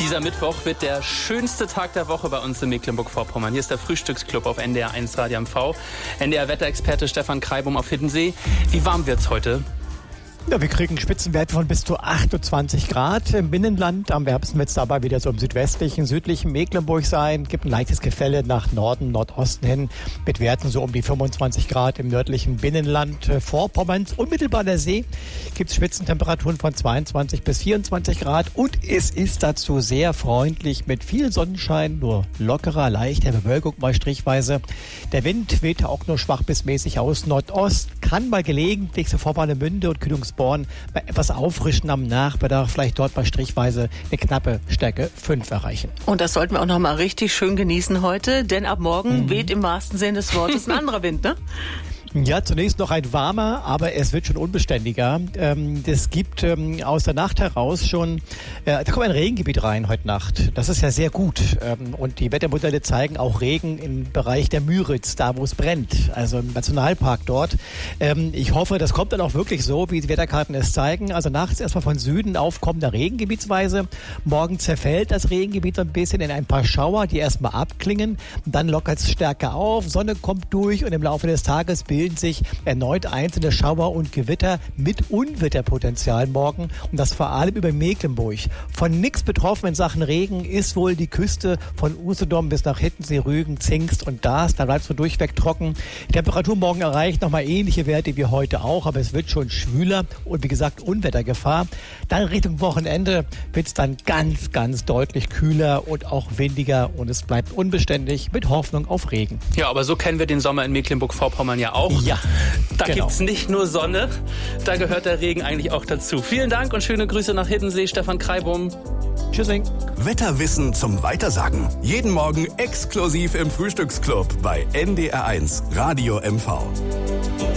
Dieser Mittwoch wird der schönste Tag der Woche bei uns in Mecklenburg-Vorpommern. Hier ist der Frühstücksclub auf NDR 1 Radio MV. NDR-Wetterexperte Stefan Kreibum auf Hiddensee. Wie warm wird's heute? Ja, wir kriegen Spitzenwerte von bis zu 28 Grad im Binnenland. Am wärmsten wird es dabei wieder so im südwestlichen, südlichen Mecklenburg sein. Gibt ein leichtes Gefälle nach Norden, Nordosten hin mit Werten so um die 25 Grad im nördlichen Binnenland Vorpommerns. Unmittelbar der See gibt es Spitzentemperaturen von 22 bis 24 Grad. Und es ist dazu sehr freundlich mit viel Sonnenschein, nur lockerer, leichter Bewölkung mal strichweise. Der Wind weht auch nur schwach bis mäßig aus Nordost, kann mal gelegentlich so vor Warnemünde und Kühlungsborn bei etwas Auffrischen am Nachmittag vielleicht dort bei strichweise eine knappe Stärke 5 erreichen. Und das sollten wir auch noch mal richtig schön genießen heute, denn ab morgen weht im wahrsten Sinne des Wortes ein anderer Wind, ne? Ja, zunächst noch ein warmer, aber es wird schon unbeständiger. Es gibt aus der Nacht heraus schon, da kommt ein Regengebiet rein heute Nacht. Das ist ja sehr gut. Und die Wettermodelle zeigen auch Regen im Bereich der Müritz, da wo es brennt, also im Nationalpark dort. Ich hoffe, das kommt dann auch wirklich so, wie die Wetterkarten es zeigen. Also nachts erstmal von Süden aufkommender Regengebietsweise. Morgen zerfällt das Regengebiet ein bisschen in ein paar Schauer, die erstmal abklingen. Dann lockert es stärker auf, Sonne kommt durch und im Laufe des Tages bilden sich erneut einzelne Schauer und Gewitter mit Unwetterpotenzial morgen und das vor allem über Mecklenburg. Von nichts betroffen in Sachen Regen ist wohl die Küste von Usedom bis nach Hiddensee, Rügen, Zingst und Daas. Da bleibt es so durchweg trocken. Die Temperatur morgen erreicht nochmal ähnliche Werte wie heute auch, aber es wird schon schwüler und wie gesagt Unwettergefahr. Dann Richtung Wochenende wird es dann ganz, ganz deutlich kühler und auch windiger und es bleibt unbeständig mit Hoffnung auf Regen. Ja, aber so kennen wir den Sommer in Mecklenburg-Vorpommern ja auch. Ja, da genau. Gibt's nicht nur Sonne, da gehört der Regen eigentlich auch dazu. Vielen Dank und schöne Grüße nach Hiddensee, Stefan Kreibum. Tschüssing. Wetterwissen zum Weitersagen. Jeden Morgen exklusiv im Frühstücksclub bei NDR 1 Radio MV.